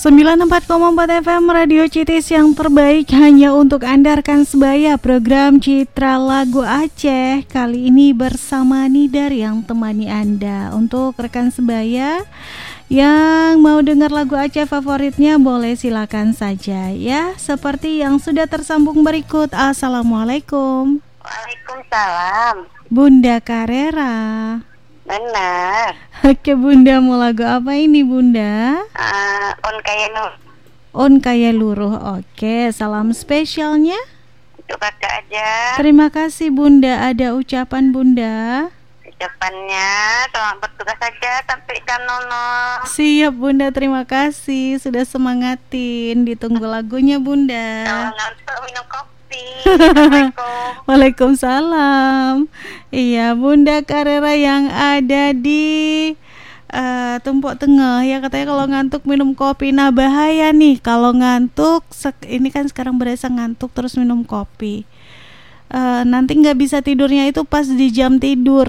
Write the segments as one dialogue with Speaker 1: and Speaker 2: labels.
Speaker 1: 94,4 FM Radio Citis yang terbaik hanya untuk Anda rekan sebaya, program Citra Lagu Aceh. Kali ini bersama Nidar yang temani Anda. Untuk rekan sebaya yang mau dengar lagu Aceh favoritnya boleh silakan saja ya. Seperti yang sudah tersambung berikut. Assalamualaikum.
Speaker 2: Waalaikumsalam.
Speaker 1: Bunda Karera.
Speaker 2: Benar.
Speaker 1: Oke Bunda, mau lagu apa ini Bunda?
Speaker 2: On Kaya Nur.
Speaker 1: On Kaya Luruh. Oke, salam spesialnya
Speaker 2: Untuk kakak aja.
Speaker 1: terima kasih Bunda. Ada ucapan Bunda?
Speaker 2: Ucapannya selamat bertugas saja sampai jam 00.
Speaker 1: Siap Bunda, terima kasih sudah semangatin. Ditunggu lagunya
Speaker 2: Kalau
Speaker 1: Bunda.
Speaker 2: ngantuk minum kopi. Assalamualaikum.
Speaker 1: Waalaikumsalam. Iya Bunda Karera yang ada di Tumpuk Tengah ya, katanya kalau ngantuk minum kopi. Nah bahaya nih kalau ngantuk, ini kan sekarang berasa ngantuk terus minum kopi. Nanti nggak bisa tidurnya itu pas di jam tidur.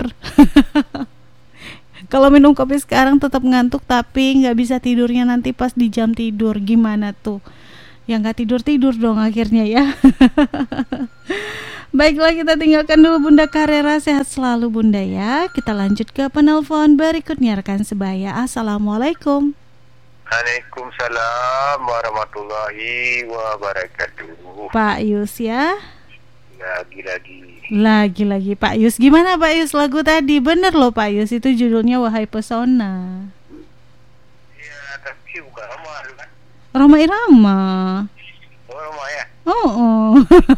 Speaker 1: Kalau minum kopi sekarang tetap ngantuk tapi nggak bisa tidurnya nanti pas di jam tidur, gimana tuh? Ya nggak tidur dong akhirnya ya. Baiklah, kita tinggalkan dulu Bunda Karera. Sehat selalu Bunda ya. Kita lanjut ke penelpon berikutnya rekan sebaya. Assalamualaikum.
Speaker 3: Waalaikumsalam warahmatullahi wabarakatuh.
Speaker 1: Pak Yus ya.
Speaker 3: Lagi-lagi
Speaker 1: Pak Yus. Gimana Pak Yus lagu tadi? Bener loh Pak Yus, itu judulnya Wahai Pesona.
Speaker 3: ya, tapi bukan Roma kan?
Speaker 1: Roma Irama.
Speaker 3: Oh Roma ya?
Speaker 1: Oh.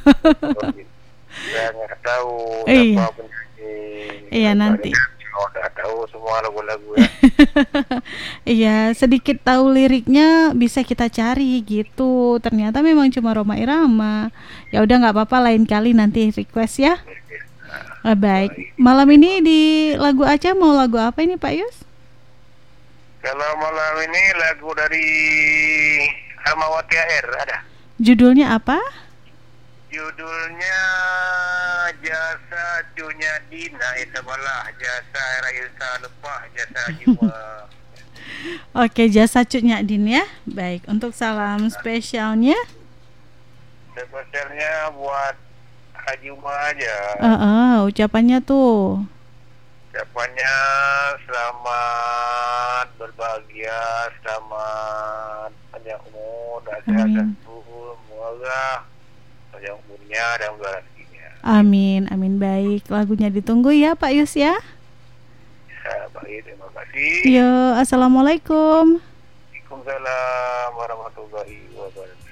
Speaker 3: Saya nggak tahu
Speaker 1: Iya.
Speaker 3: siapa penyanyi.
Speaker 1: Iya, nanti.
Speaker 3: Udah tahu semua lagu-lagu ya.
Speaker 1: Iya, sedikit tahu liriknya bisa kita cari gitu. Ternyata memang cuma Roma Irama. Ya udah nggak apa-apa, lain kali nanti request ya. Baik. Malam ini di lagu Aceh mau lagu apa ini Pak Yus?
Speaker 3: Kalau malam ini lagu dari Almawati Air ada.
Speaker 1: Judulnya apa?
Speaker 3: Judulnya Jasa Cunya Dina Itabalah Jasa Raisa Lepah Jasa Jiwa.
Speaker 1: Oke, Jasa Cutnya Din ya. Baik, untuk salam spesialnya.
Speaker 3: Spesialnya buat Haji Umar aja.
Speaker 1: Ucapannya tuh.
Speaker 3: Ucapannya selamat berbahagia, selamat panjang umur dan sehat
Speaker 1: Amin.
Speaker 3: semoga panjang umurnya dan murah rezekinya.
Speaker 1: Amin, amin. Baik, lagunya ditunggu ya Pak Yus ya.
Speaker 3: Ya, baik, terima kasih.
Speaker 1: Yo, assalamualaikum.
Speaker 3: Waalaikumsalam warahmatullahi wabarakatuh.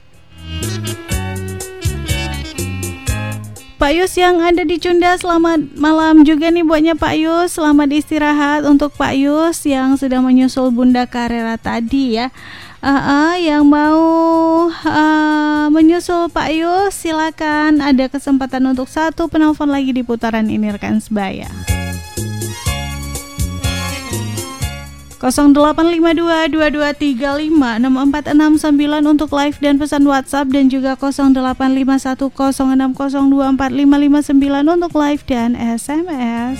Speaker 1: Pak Yus yang ada di Cunda, selamat malam juga nih buatnya Pak Yus. Selamat istirahat untuk Pak Yus yang sudah menyusul Bunda Karera tadi ya. Yang mau menyusul Pak Yus silakan, ada kesempatan untuk satu penelpon lagi di putaran ini rekan sebaya. 0852-2235-6469 untuk live dan pesan WhatsApp, dan juga 085106024559 untuk live dan SMS.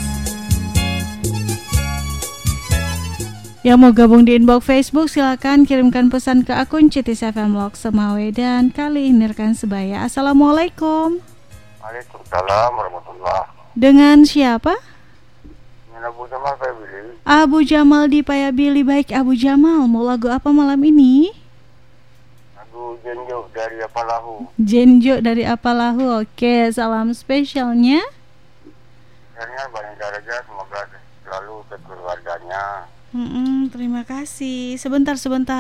Speaker 1: Yang mau gabung di inbox Facebook silakan kirimkan pesan ke akun Citis FM Lok Semawe. Dan kali ini rekan sebaya, assalamualaikum.
Speaker 3: Waalaikumsalam warahmatullahi.
Speaker 1: Dengan siapa?
Speaker 3: Abu Jamal Payabili.
Speaker 1: Abu Jamal di Payabili. Baik Abu Jamal, mau lagu apa malam ini?
Speaker 3: Lagu Jenjo dari Apalahu.
Speaker 1: Jenjo dari Apalahu. Oke, salam spesialnya.
Speaker 3: Sebenarnya banyak daraja, semoga selalu ke keluarganya.
Speaker 1: Terima kasih. Sebentar.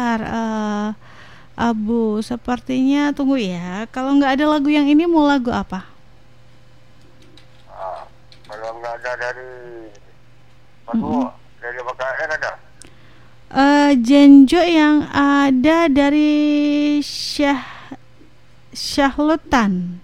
Speaker 1: Abu, sepertinya tunggu ya. Kalau nggak ada lagu yang ini, mau lagu apa?
Speaker 3: Kalau nggak ada dari dari BKR ada.
Speaker 1: Jenjo yang ada dari Syahlutan.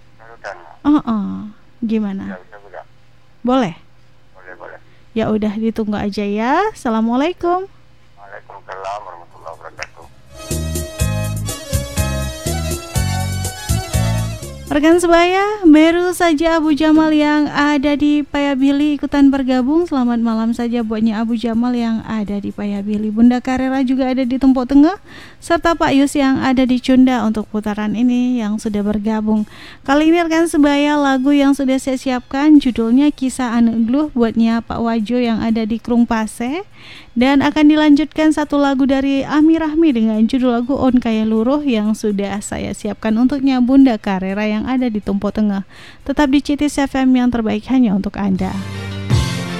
Speaker 1: Gimana?
Speaker 3: Ya, bisa.
Speaker 1: Boleh?
Speaker 3: Boleh.
Speaker 1: Ya udah, ditunggu aja ya. Assalamualaikum.
Speaker 3: Waalaikumsalam warahmatullahi wabarakatuh.
Speaker 1: Rekan sebaya, baru saja Abu Jamal yang ada di Payabili ikutan bergabung. Selamat malam saja buatnya Abu Jamal yang ada di Payabili. Bunda Karera juga ada di Tumpuk Tengah, serta Pak Yus yang ada di Cunda untuk putaran ini yang sudah bergabung. Kali ini rekan sebaya, lagu yang sudah saya siapkan judulnya Kisah Anak Gluh buatnya Pak Wajo yang ada di Krung Pase. Dan akan dilanjutkan satu lagu dari Ami Rahmi dengan judul lagu On Kaya Luruh yang sudah saya siapkan untuknya Bunda Karera yang ada di Tumpuk Tengah. Tetap di CITIS FM yang terbaik hanya untuk Anda.